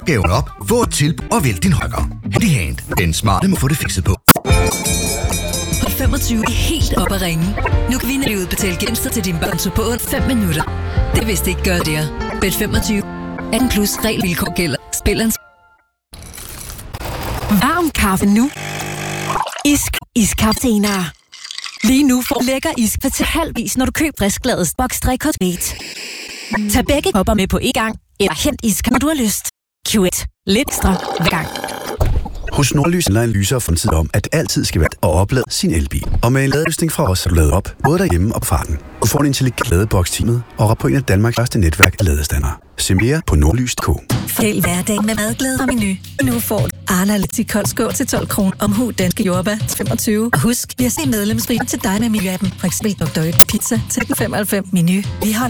du gaven op, få et tilbud og vælg din højre. Handyhand. Den smarte må få det fikset på. 25 er helt op at ringe. Nu kan vi udbetale gevinster til dine børn på 5 minutter. Det vidste ikke gør det her. Bet 25. 18 plus regelvilkår gælder. Spillerens. Varm kaffe nu. Iskaffe senere. Lige nu får lækker iskaffe til halvvis, når du køber friskladets boks 3 Mate. Tag begge kopper med på én gang, eller hent iskaffe, når du har lyst. Q1. Lidt ekstra hver gang. Hos Nordlys handler en lysere fremtid om, at det altid skal være at oplade sin elbil. Og med en ladeløsning fra os, er du ladet op, både derhjemme og på farten. Du får en intelligent ladeboks-teamet og hop på en af Danmarks første netværk af ladestandere. Se mere på nordlys.dk. Fæld hverdag med madglæde og menu. Nu får du Arla Letikolds skål til 12 kroner. Omhu danske jordbær til 25. Og husk, vi har set medlemsfri til dig med Menu-appen. For eksempel Dr. Pizza til 95 menu. Vi holder